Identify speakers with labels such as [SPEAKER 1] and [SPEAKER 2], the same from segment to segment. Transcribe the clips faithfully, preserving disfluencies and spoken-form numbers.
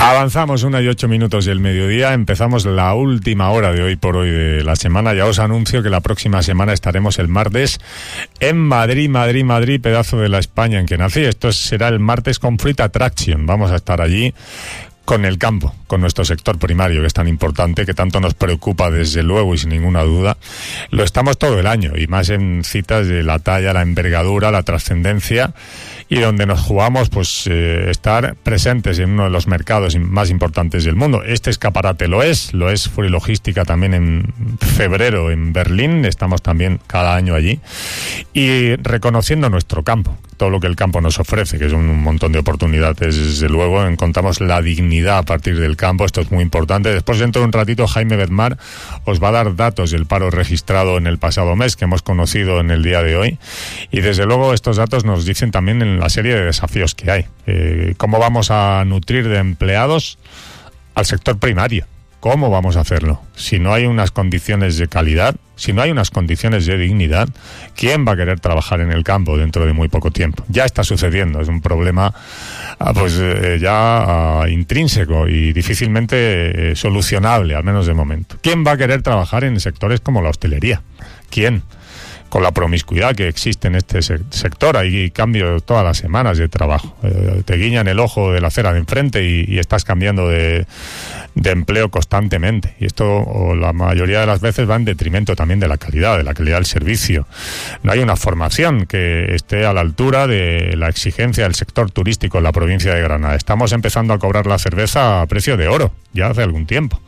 [SPEAKER 1] Avanzamos una y ocho minutos del mediodía, empezamos la última hora de hoy por hoy de la semana. Ya os anuncio que la próxima semana estaremos el martes en Madrid, Madrid, Madrid, pedazo de la España en que nací. Esto será el martes con Fruit Attraction. Vamos a estar allí con el campo, con nuestro sector primario, que es tan importante, que tanto nos preocupa desde luego y sin ninguna duda. Lo estamos todo el año, y más en citas de la talla, la envergadura, la trascendencia, y donde nos jugamos pues eh, estar presentes en uno de los mercados más importantes del mundo. Este escaparate lo es, lo es Free Logística también en febrero en Berlín, estamos también cada año allí, y reconociendo nuestro campo, todo lo que el campo nos ofrece, que son un montón de oportunidades, desde luego, encontramos la dignidad a partir del campo, esto es muy importante. Después, dentro de un ratito, Jaime Bedmar os va a dar datos del paro registrado en el pasado mes, que hemos conocido en el día de hoy, y desde luego estos datos nos dicen también en la serie de desafíos que hay. Eh, ¿Cómo vamos a nutrir de empleados al sector primario? ¿Cómo vamos a hacerlo? Si no hay unas condiciones de calidad, si no hay unas condiciones de dignidad, ¿quién va a querer trabajar en el campo dentro de muy poco tiempo? Ya está sucediendo, es un problema pues eh, ya uh, intrínseco y difícilmente eh, solucionable, al menos de momento. ¿Quién va a querer trabajar en sectores como la hostelería? ¿Quién? Con la promiscuidad que existe en este se- sector, hay cambio todas las semanas de trabajo. Eh, te guiñan el ojo de la acera de enfrente y, y estás cambiando de, de empleo constantemente. Y esto, o la mayoría de las veces, va en detrimento también de la calidad, de la calidad del servicio. No hay una formación que esté a la altura de la exigencia del sector turístico en la provincia de Granada. Estamos empezando a cobrar la cerveza a precio de oro, ya hace algún tiempo.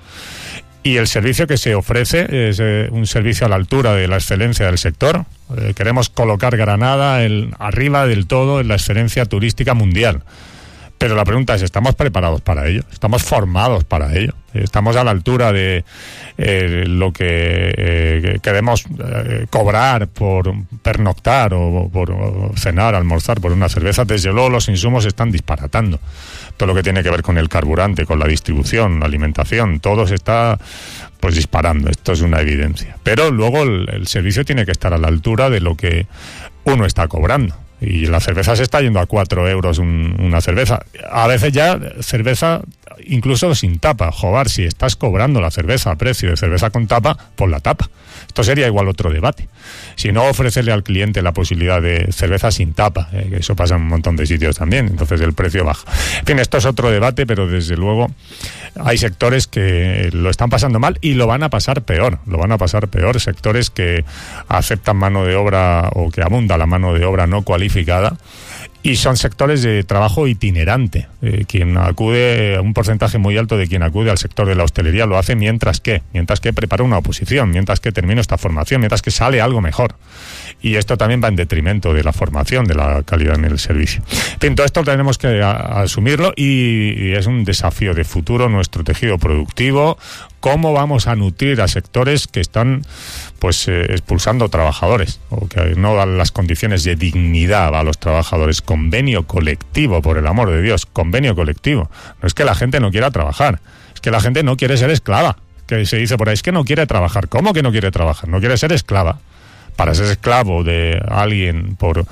[SPEAKER 1] Y el servicio que se ofrece es eh, un servicio a la altura de la excelencia del sector. Eh, queremos colocar Granada el, arriba del todo en la excelencia turística mundial. Pero la pregunta es, ¿estamos preparados para ello? ¿Estamos formados para ello? ¿Estamos a la altura de eh, lo que eh, queremos eh, cobrar por pernoctar o por o cenar, almorzar por una cerveza? Desde luego los insumos están disparatando. Todo lo que tiene que ver con el carburante, con la distribución, la alimentación, todo se está pues disparando. Esto es una evidencia. Pero luego el, el servicio tiene que estar a la altura de lo que uno está cobrando. Y la cerveza se está yendo a cuatro euros un, una cerveza. A veces ya cerveza incluso sin tapa. Joder, si estás cobrando la cerveza a precio de cerveza con tapa, pon la tapa. Esto sería igual otro debate. Si no, ofrecerle al cliente la posibilidad de cerveza sin tapa, eh, que eso pasa en un montón de sitios también, entonces el precio baja. En fin, esto es otro debate, pero desde luego hay sectores que lo están pasando mal y lo van a pasar peor, lo van a pasar peor, sectores que aceptan mano de obra o que abunda la mano de obra no cualificada. Y son sectores de trabajo itinerante. Eh, quien acude, un porcentaje muy alto de quien acude al sector de la hostelería lo hace mientras que, mientras que prepara una oposición, mientras que termina esta formación, mientras que sale algo mejor. Y esto también va en detrimento de la formación, de la calidad en el servicio. En fin, todo esto tenemos que a, a asumirlo y, y es un desafío de futuro nuestro tejido productivo. ¿Cómo vamos a nutrir a sectores que están pues eh, expulsando trabajadores o que no dan las condiciones de dignidad a los trabajadores? Convenio colectivo, por el amor de Dios, convenio colectivo. No es que la gente no quiera trabajar, es que la gente no quiere ser esclava. Que se dice por ahí, es que no quiere trabajar. ¿Cómo que no quiere trabajar? No quiere ser esclava. Para ser esclavo de alguien por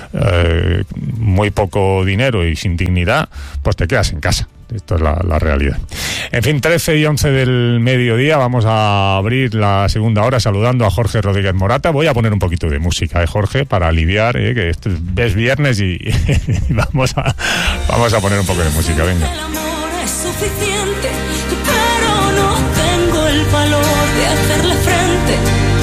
[SPEAKER 1] eh, muy poco dinero y sin dignidad, pues te quedas en casa. Esto es la, la realidad. En fin, trece y once del mediodía, vamos a abrir la segunda hora saludando a Jorge Rodríguez Morata. Voy a poner un poquito de música, ¿eh, Jorge? Para aliviar, ¿eh? Que esto es viernes y, y vamos, a, vamos a poner un poco de música, venga.
[SPEAKER 2] El amor es suficiente, pero no tengo el valor de hacerle frente.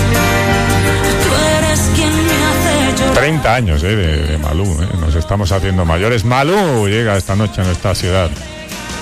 [SPEAKER 2] Tú eres quien me hace llorar.
[SPEAKER 1] treinta años, ¿eh? De, de Malú, ¿eh? Nos estamos haciendo mayores. Malú llega esta noche a nuestra ciudad.